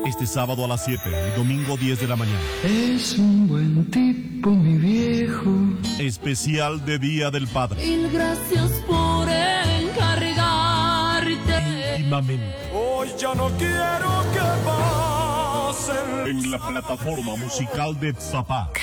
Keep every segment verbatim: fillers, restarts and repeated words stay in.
Este sábado a las siete y domingo diez de la mañana. Es un buen tipo, mi viejo. Especial de Día del Padre. Mil gracias por encargarte. Íntimamente. Hoy ya no quiero que pasen. En la plataforma musical de Zapá.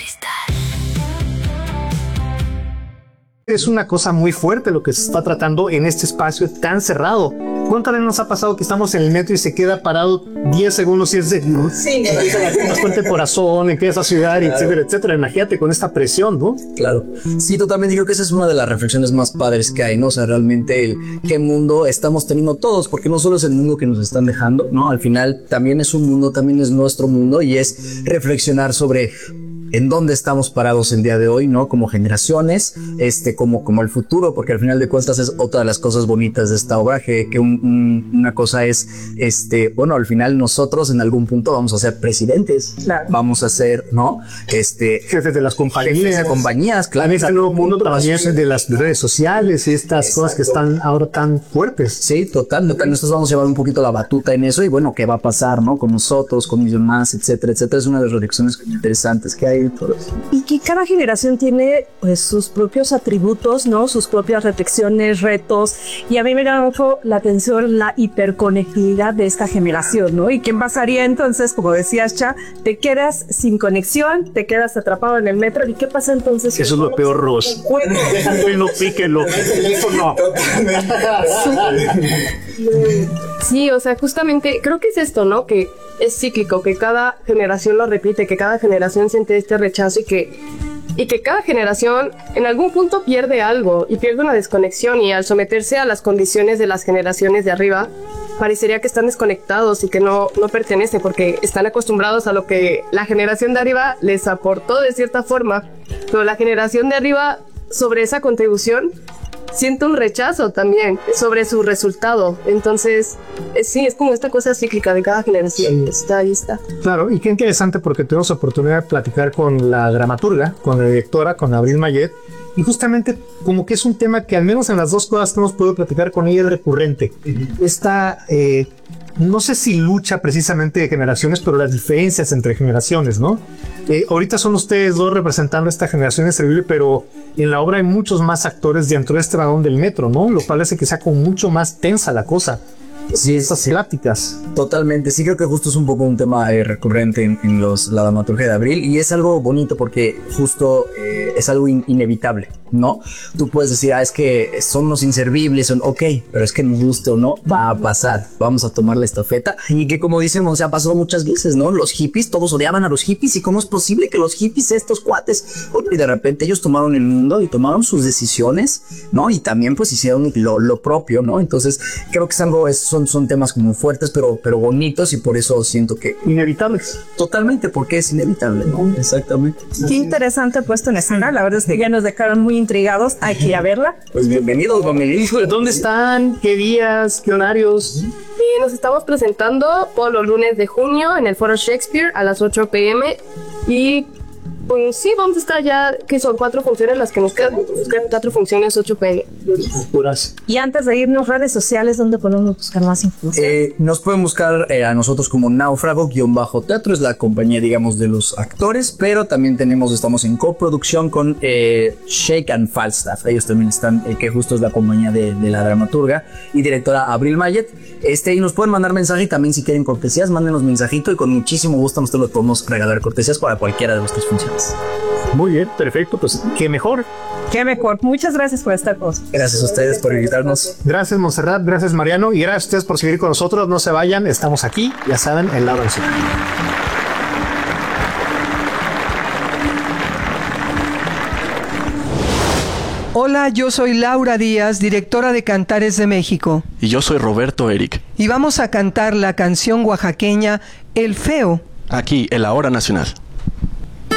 Es una cosa muy fuerte lo que se está tratando en este espacio tan cerrado. ¿Cuántas veces nos ha pasado que estamos en el metro y se queda parado diez segundos y es de... Sí, más fuerte el corazón, empieza a sudar, etcétera, etcétera. Imagínate con esta presión, ¿no? Claro. Sí, totalmente. Creo que esa es una de las reflexiones más padres que hay, ¿no? O sea, realmente el qué mundo estamos teniendo todos, porque no solo es el mundo que nos están dejando, ¿no? Al final también es un mundo, también es nuestro mundo y es reflexionar sobre... en dónde estamos parados el día de hoy, ¿no? Como generaciones, este, como, como el futuro, porque al final de cuentas es otra de las cosas bonitas de esta obra, que, que un, un, una cosa es, este, bueno, al final nosotros en algún punto vamos a ser presidentes, claro. Vamos a ser, ¿no? Este, jefes de las compañías, jefes de compañías, claro. En este nuevo mundo también de las redes sociales y estas Exacto. cosas que están ahora tan fuertes. Sí, total, total. Nosotros vamos a llevar un poquito la batuta en eso y bueno, ¿qué va a pasar, no? Con nosotros, con mis demás, etcétera, etcétera. Es una de las reflexiones interesantes que hay. Y que cada generación tiene pues sus propios atributos, ¿no? Sus propias reflexiones, retos. Y a mí me llama mucho la atención la hiperconectividad de esta generación, ¿no? ¿Y qué pasaría entonces? Como decías, Cha, te quedas sin conexión, te quedas atrapado en el metro. ¿Y qué pasa entonces? Eso es lo peor, Ros. No píquenlo. No. Sí, o sea, justamente creo que es esto, ¿no? Que es cíclico, que cada generación lo repite, que cada generación siente este rechazo y que, y que cada generación en algún punto pierde algo y pierde una desconexión y al someterse a las condiciones de las generaciones de arriba, parecería que están desconectados y que no, no pertenecen porque están acostumbrados a lo que la generación de arriba les aportó de cierta forma, pero la generación de arriba sobre esa contribución siento un rechazo también sobre su resultado. Entonces, eh, sí, es como esta cosa cíclica de cada generación. Sí. Está ahí, está. Claro, y qué interesante porque tuvimos oportunidad de platicar con la dramaturga, con la directora, con Abril Mayet, y justamente como que es un tema que al menos en las dos cosas que hemos podido platicar con ella es recurrente. Uh-huh. Esta... Eh, no sé si lucha precisamente de generaciones, pero las diferencias entre generaciones, ¿no? Eh, ahorita son ustedes dos representando esta generación inservible, pero en la obra hay muchos más actores dentro de este vagón del metro, ¿no? Lo cual hace que sea como mucho más tensa la cosa. Sí, esas pláticas. Totalmente, sí creo que justo es un poco un tema eh, recurrente en, en los, la dramaturgia de Abril y es algo bonito porque justo eh, es algo in, inevitable, ¿no? Tú puedes decir, ah, es que son los inservibles, son ok, pero es que nos guste o no, va a pasar, vamos a tomar la estafeta y que como dicen, o sea, ha pasado muchas veces, ¿no? Los hippies, todos odiaban a los hippies y cómo es posible que los hippies, estos cuates, y de repente ellos tomaron el mundo y tomaron sus decisiones, ¿no? Y también pues hicieron lo, lo propio, ¿no? Entonces creo que es algo, es, son, son temas como fuertes, pero, pero bonitos y por eso siento que... Inevitables. Totalmente, porque es inevitable, ¿no? Exactamente. Qué interesante puesto en escena, la verdad es que ya nos dejaron muy intrigados, hay que ir a verla. Pues bienvenidos, familia. ¿Dónde están? ¿Qué días? ¿Qué horarios? Y nos estamos presentando todos los lunes de junio en el Foro Shakespeare a las ocho p m y pues sí, vamos a estar ya, que son cuatro funciones las que nos quedan, nos quedan cuatro funciones, ocho p m. Y antes de irnos, redes sociales, ¿dónde podemos buscar más información? Eh, nos pueden buscar eh, a nosotros como Náufrago-Teatro, es la compañía, digamos, de los actores, pero también tenemos, estamos en coproducción con eh, Shake and Falstaff, ellos también están, eh, que justo es la compañía de, de la dramaturga y directora Abril Mayet, este, y nos pueden mandar mensaje y también si quieren cortesías, mándenos mensajito y con muchísimo gusto nosotros les podemos regalar cortesías para cualquiera de nuestras funciones. Muy bien, perfecto, pues qué mejor. Qué mejor. Muchas gracias por estar con nosotros. Gracias a ustedes por invitarnos. Gracias, Montserrat, gracias, Mariano, y gracias a ustedes por seguir con nosotros. No se vayan, estamos aquí, ya saben, el lado del sur. Hola, yo soy Laura Díaz, directora de Cantares de México. Y yo soy Roberto Eric. Y vamos a cantar la canción oaxaqueña El Feo. Aquí, en la Hora Nacional.